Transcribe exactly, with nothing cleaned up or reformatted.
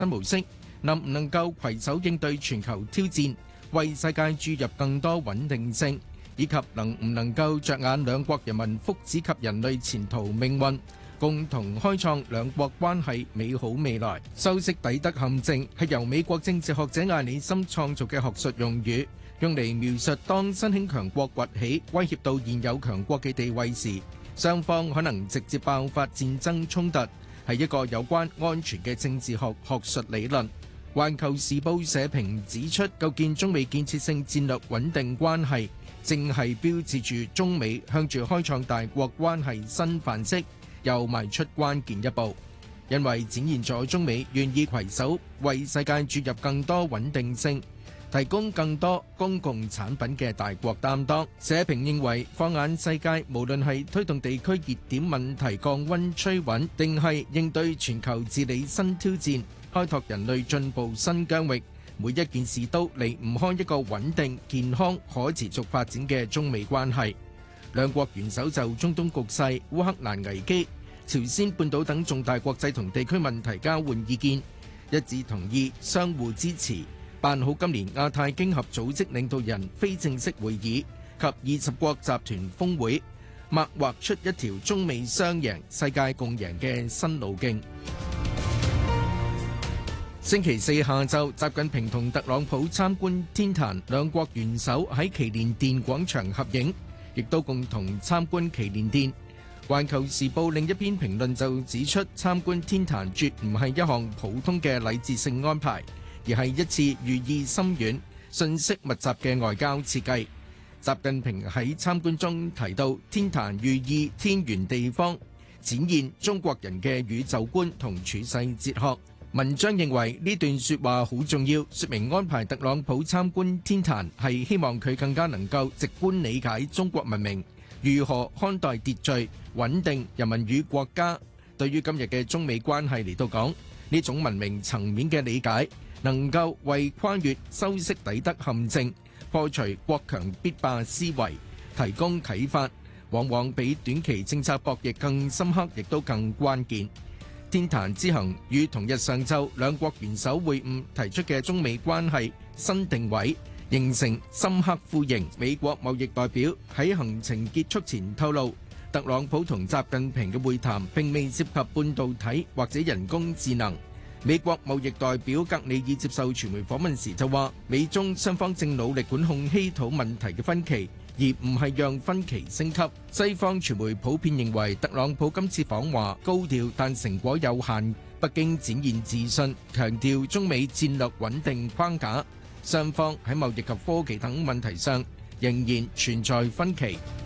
模式，能唔能夠攜手應對全球挑戰，為世界注入更多穩定性，以及能唔能夠着眼兩國人民福祉及人類前途命運，共同開創兩國關係美好未來。修昔底德陷阱係由美國政治學者艾里森創造嘅學術用語，用嚟描述當新興強國崛起，威脅到現有強國嘅地位時，雙方可能直接爆發戰爭衝突，係一個有關安全嘅政治學學術理論。環球時報社評指出，構建中美建設性戰略穩定關係，正係標誌住中美向住開創大國關係新範式，又邁出關鍵一步，因為展現咗中美願意攜手為世界注入更多穩定性，提供更多公共產品嘅大國擔當。社評認為，放眼世界，無論係推動地區熱點問題降溫趨穩，定係應對全球治理新挑戰，開拓人類進步新疆域，每一件事都離唔開一個穩定、健康、可持續發展嘅中美關係。兩國元首就中東局勢、烏克蘭危機、朝鮮半島等重大國際同地區問題交換意見，一致同意相互支持，辦好今年亞太經合組織領導人非正式會議及二十國集團峰會，擘劃出一條中美雙贏、世界共贏嘅新路徑。星期四下晝，習近平同特朗普參觀天壇，兩國元首喺祈年殿廣場合影，亦都共同參觀祈年殿。環球時報另一篇評論就指出，參觀天壇絕唔係一項普通嘅禮節性安排，而係一次寓意深遠、信息密集嘅外交設計。習近平喺參觀中提到，天壇寓意天圓地方，展現中國人嘅宇宙觀同處世哲學。文章認為呢段說話好重要，說明安排特朗普參觀天壇係希望佢更加能夠直觀理解中國文明如何看待秩序、穩定、人民與國家。對於今日嘅中美關係嚟到講，呢種文明層面嘅理解，能夠為跨越修昔底德陷阱、破除國強必霸思維提供啟發，往往比短期政策博弈更深刻，亦都更關鍵。天壇之行與同日上晝兩國元首會晤提出嘅中美關係新定位形成深刻呼應。美國貿易代表喺行程結束前透露，特朗普同習近平嘅會談並未涉及半導體或者人工智能。美國貿易代表格里爾接受傳媒訪問時就話，美中雙方正努力管控稀土問題嘅分歧，而唔係讓分歧升級。西方傳媒普遍認為特朗普今次訪華高調，但成果有限。北京展現自信，強調中美戰略穩定框架，雙方喺貿易及科技等問題上仍然存在分歧。